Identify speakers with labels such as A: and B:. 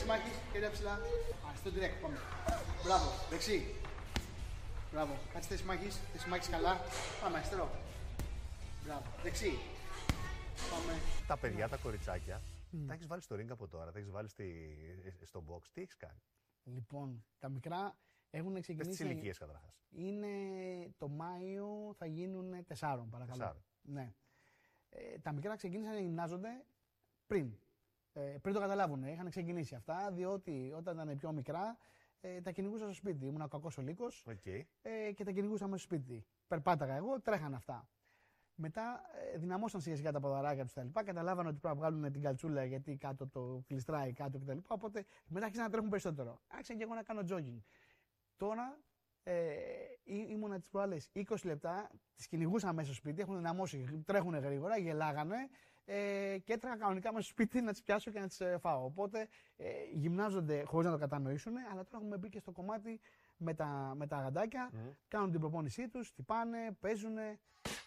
A: μάχης, χέρια ψηλά. Στο direct, πάμε. Μπράβο, δεξί. Μπράβο, κάτσε θέση μάχης καλά. Πάμε, αριστερό. Μπράβο, δεξί. Πάμε.
B: Τα παιδιά, τα κοριτσάκια, τα έχεις βάλει στο ring από τώρα, τα έχεις βάλει στο box, τι έχεις κάνει?
A: Λοιπόν, τα μικρά έχουν ξεκινήσει.
B: Στις ηλικίες καταρχάς.
A: Είναι το Μάιο, θα γίνουν 4, παρακαλώ.
B: 4.
A: Ναι. Τα μικρά ξεκίνησαν να γυμνάζονται πριν. Πριν το καταλάβουν. Είχαν ξεκινήσει αυτά, διότι όταν ήταν πιο μικρά τα κυνηγούσα στο σπίτι. Ήμουν ο κακός ο λύκος και τα κυνηγούσα μέσα στο σπίτι. Περπάταγα εγώ, τρέχαν αυτά. Μετά δυναμώσαν σιγά σιγά τα ποδαράκια του κτλ. Καταλάβαν ότι πρέπει να βγάλουν την καλτσούλα γιατί κάτω το κλειστράει κάτω κτλ. Οπότε μετά άρχισαν να τρέχουν περισσότερο. Άρχισα και εγώ να κάνω jogging. Τώρα ήμουνα τις προάλλες 20 λεπτά, τις κυνηγούσα μέσα στο σπίτι, έχουν δυναμώσει, τρέχουν γρήγορα, γελάγανε και έτρεχα κανονικά μέσα στο σπίτι να τις πιάσω και να τις φάω. Οπότε γυμνάζονται χωρίς να το κατανοήσουν, αλλά τώρα έχουμε μπει και στο κομμάτι με τα αγαντάκια, κάνουν την προπόνησή τους, τυπάνε, παίζουν.